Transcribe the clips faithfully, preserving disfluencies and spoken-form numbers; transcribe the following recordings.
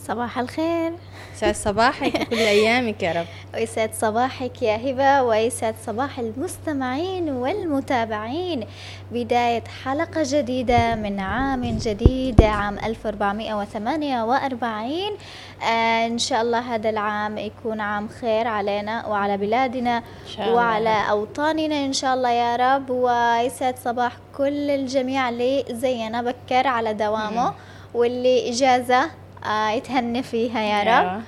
صباح الخير. يسعد صباحك وكل أيامك يا رب. ويسعد صباحك يا هبة، ويسعد صباح المستمعين والمتابعين. بداية حلقة جديدة من عام جديد، عام ألف وأربعمائة وثمانية وأربعين. آه إن شاء الله هذا العام يكون عام خير علينا وعلى بلادنا وعلى أوطاننا إن شاء الله يا رب. ويسعد صباح كل الجميع اللي زينا بكر على دوامه م. واللي إجازة آه يتهنى فيها يا رب.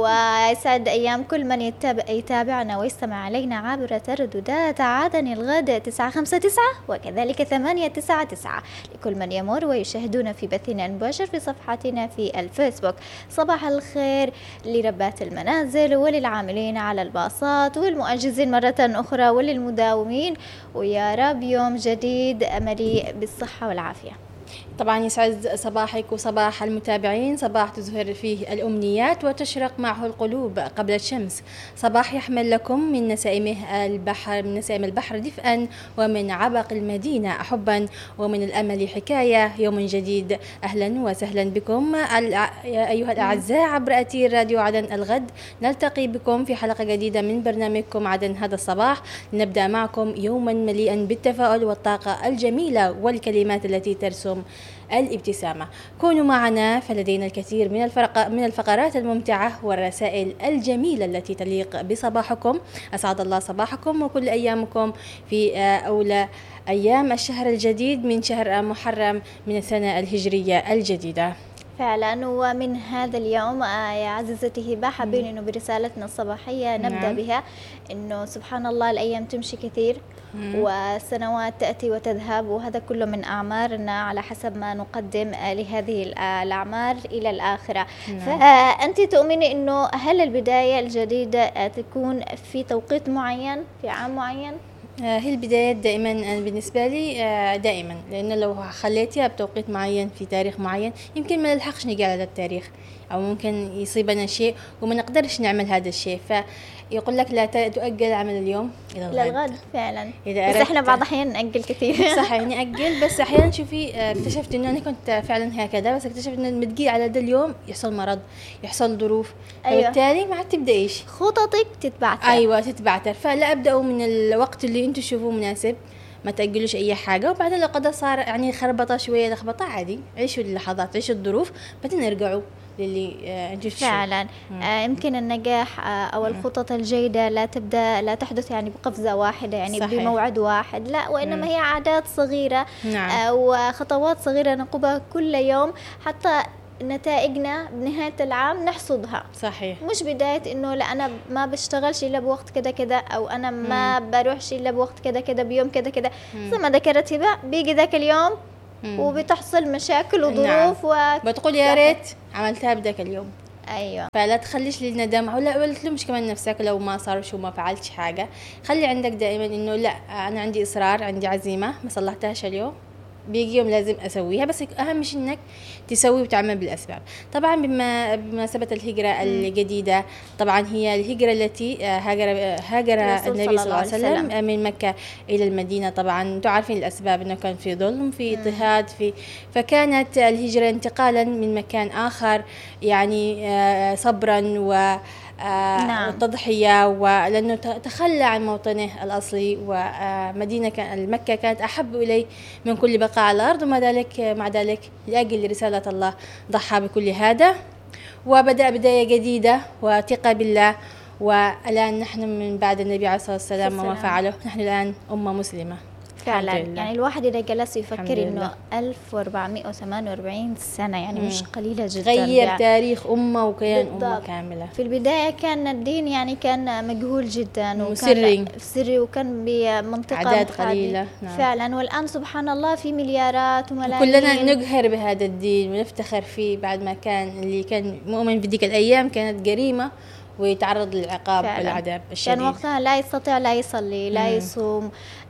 ويسعد أيام كل من يتابع يتابعنا ويستمع علينا عبر ترددات عدن الغد تسعة خمسة تسعة وكذلك ثمانية تسعة تسعة، لكل من يمر ويشاهدون في بثنا المباشر في صفحتنا في الفيسبوك. صباح الخير لربات المنازل وللعاملين على الباصات والمؤجزين مرة أخرى وللمداومين، ويا رب يوم جديد مليء بالصحة والعافية. طبعا يسعد صباحك وصباح المتابعين، صباح تزهر فيه الأمنيات وتشرق معه القلوب قبل الشمس، صباح يحمل لكم من نسائمه البحر من نسائم البحر دفئا، ومن عبق المدينة حبا، ومن الأمل حكاية. يوم جديد، أهلا وسهلا بكم أيها الأعزاء عبر أثير راديو عدن الغد. نلتقي بكم في حلقة جديدة من برنامجكم عدن هذا الصباح، نبدأ معكم يوما مليئا بالتفاؤل والطاقة الجميلة والكلمات التي ترسم الابتسامة. كونوا معنا، فلدينا الكثير من الفرق من الفقرات الممتعة والرسائل الجميلة التي تليق بصباحكم. أسعد الله صباحكم وكل أيامكم في أولى أيام الشهر الجديد من شهر محرم من السنة الهجرية الجديدة. فعلا، ومن هذا اليوم يا عزيزتي هبة حابين انه برسالتنا الصباحية نبدأ نعم. بها انه سبحان الله الأيام تمشي كثير مم. والسنوات تأتي وتذهب، وهذا كله من أعمارنا على حسب ما نقدم لهذه الأعمار إلى الآخرة. نعم. فأنت تؤمني أنه هل البداية الجديدة تكون في توقيت معين في عام معين؟ هي البدايات دائما بالنسبة لي دائما، لأنه لو خليتيها بتوقيت معين في تاريخ معين يمكن ما نلحقش نجي على التاريخ، أو ممكن يصيبنا شيء وما نقدرش نعمل هذا الشيء. فيقول لك لا تؤجل عمل اليوم إلى الغد. للغد فعلا، بس احنا بعض أحيان نأجل كثير. صح، يعني أجل، بس أحيانا شوفي اكتشفت إنه أنا كنت فعلا هكذا، بس اكتشفت إنه متجي على ده اليوم يحصل مرض، يحصل ظروف. أيوة. فبالتالي ما عاد تبدأيش خططك تتبعتر. أيوة تتبعتر. فلا أبدأوا من الوقت اللي أنتوا تشوفوه مناسب، ما تأجلوش أي حاجة، وبعدين لو قد صار يعني خربطة شوية لخبطة عادي، عيشوا اللحظات، عيشوا الظروف، بعدين ارجعوا للي آه انتوا فعلا. آه يمكن النجاح آه أو الخطط الجيدة لا تبدأ لا تحدث يعني بقفزة واحدة، يعني صحيح. بموعد واحد، لا، وإنما مم. هي عادات صغيرة. نعم. آه وخطوات صغيرة نقومها كل يوم حتى نتائجنا بنهاية العام نحصدها. صحيح. مش بداية إنه لا أنا ما بشتغلش إلا بوقت كده كده، أو أنا ما مم. بروحش إلا بوقت كده كده بيوم كده كده، زي ما ذكرت هبة بيجي ذاك اليوم مم. وبتحصل مشاكل وظروف. نعم. و... بتقول يا ريت عملتها بذاك اليوم. أيوة. فلا تخليش للندم ولا ولا تلومش كمان نفسك لو ما صار شو ما فعلتش حاجة. خلي عندك دائما إنه لا أنا عندي إصرار، عندي عزيمة، ما صلحتهاش اليوم بيجي يوم لازم أسويها، بس أهم شيء إنك تسوي وتعمل بالأسباب. طبعا بما بمناسبة الهجرة الجديدة، طبعا هي الهجرة التي هاجر هاجر النبي صلى الله عليه وسلم من مكة إلى المدينة. طبعا تعرفين الأسباب، إنه كان في ظلم، في اضطهاد، في فكانت الهجرة انتقالا من مكان آخر، يعني صبرا و آه نعم. التضحية، ولأنه تخلى عن موطنه الأصلي، ومدينة المكة كانت أحب إليه من كل بقاع الأرض، ومع ذلك مع ذلك لأجل رسالة الله ضحى بكل هذا، وبدأ بداية جديدة وثقة بالله. والآن نحن من بعد النبي عليه الصلاة والسلام وما فعله، نحن الآن أمة مسلمة فعلا. يعني الواحد إذا جلس يفكر إنه ألف وأربعمائة وثمانية وأربعين سنة، يعني مم. مش قليلة جدا، غير يعني تاريخ أمة وكيان أمة كاملة. في البداية كان الدين يعني كان مجهول جدا وسري سري، وكان بمنطقة أعداد قليلة. نعم. فعلا. والآن سبحان الله في مليارات وملايين، كلنا نجهر بهذا الدين ونفتخر فيه، بعد ما كان اللي كان مؤمن في ديك الأيام كانت جريمة ويتعرض للعقاب والعذاب الشديد. كان وقتها لا يستطيع لا يصلي لا مم. يصوم،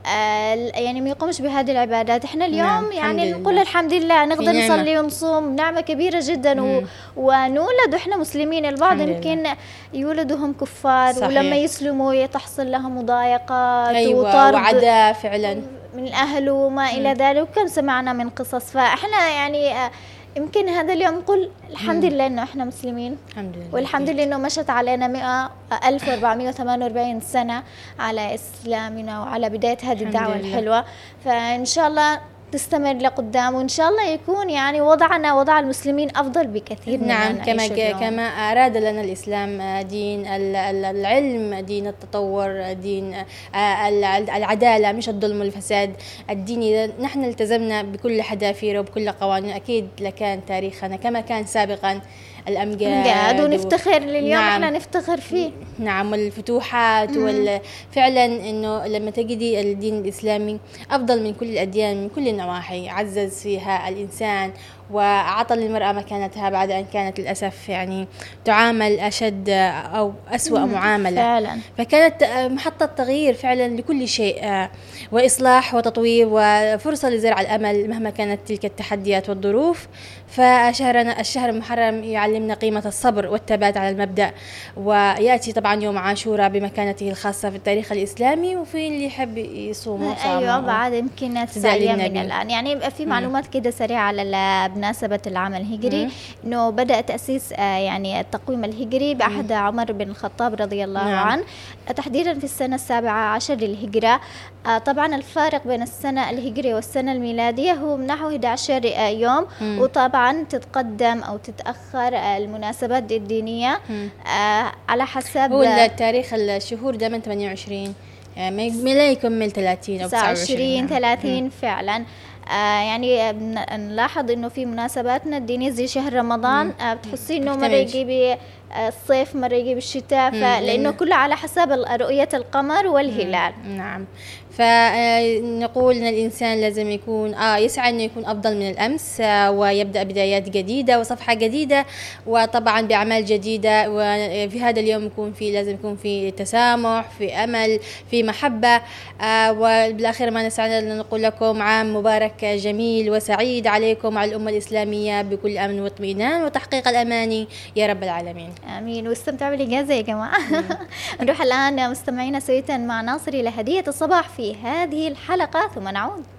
آه يعني ما يقومش بهذه العبادات. احنا اليوم نعم. يعني نقول الحمد لله نقدر نصلي ونصوم، نعمة كبيرة جدا. و... ونولد احنا مسلمين. البعض يمكن يولدهم كفار، صحيح. ولما يسلموا تحصل لهم مضايقات أيوة. وطرد وعداء فعلا من الأهل وما مم. إلى ذلك، وكم سمعنا من قصص. فاحنا يعني يمكن هذا اليوم نقول الحمد لله إنه إحنا مسلمين، الحمد لله، والحمد لله إنه مشت علينا مئة ألف وأربعمائة وثمانية وأربعين سنة على إسلامنا وعلى بداية هذه الدعوة لله. الحلوة. فإن شاء الله تستمر لقدام، وإن شاء الله يكون يعني وضعنا وضع المسلمين أفضل بكثير. نعم، كما كما أراد لنا الإسلام دين العلم، دين التطور، دين العدالة مش الظلم والفساد. الدين إذا نحن التزمنا بكل حذافيره وبكل قوانين أكيد لكان تاريخنا كما كان سابقا الأمجاد ونفتخر لليوم. نعم. احنا نفتخر فيه. نعم، والفتوحات وفعلا إنه لما تجدي الدين الإسلامي أفضل من كل الأديان من كل النواحي، عزز فيها الإنسان وأعطى للمرأة مكانتها بعد أن كانت للأسف يعني تعامل أشد أو أسوأ معاملة فعلا. فكانت محطة تغيير فعلا لكل شيء، وإصلاح وتطوير وفرصة لزرع الأمل مهما كانت تلك التحديات والظروف. فشهرنا الشهر المحرم يعلمنا قيمة الصبر والثبات على المبدأ، ويأتي طبعا يوم عاشوراء بمكانته الخاصة في التاريخ الإسلامي، وفي اللي يحب يصوم أيوة بعد يمكن تسع أيام من الآن. يعني في معلومات كده سريعة على بمناسبة العام الهجري، إنه بدأ تأسيس يعني التقويم الهجري بعهد عمر بن الخطاب رضي الله نعم. عنه تحديدا في السنة السابعة عشر للهجرة. طبعا الفارق بين السنة الهجرية والسنة الميلادية هو من نحو أحد عشر يوم، مم. وطبعا تتقدم أو تتأخر المناسبات الدينية آه على حسب هو التاريخ. الشهور دائما ثمانية وعشرين يعني ما لا يكمل ثلاثين أو تسعة وعشرين ثلاثين فعلا. آه يعني نلاحظ انه في مناسباتنا الدينية زي شهر رمضان آه بتحسي انه مرة يجيب الصيف مرة يجيب الشتاء، لانه كله على حسب رؤية القمر والهلال. نعم، فنقول ان الانسان لازم يكون اه يسعى انه يكون افضل من الامس، آه ويبدا بدايات جديده وصفحه جديده، وطبعا باعمال جديده. وفي هذا اليوم يكون في لازم يكون في تسامح، في امل، في محبه. آه وبالاخير ما نسعنا ان نقول لكم عام مبارك جميل وسعيد عليكم وعلى الامه الاسلاميه بكل امن واطمئنان وتحقيق الاماني يا رب العالمين. امين. واستمتعوا بالاجازه يا جماعه. نروح الان مستمعينا سوية مع ناصر الى هديه الصباح في هذه الحلقه ثم نعود.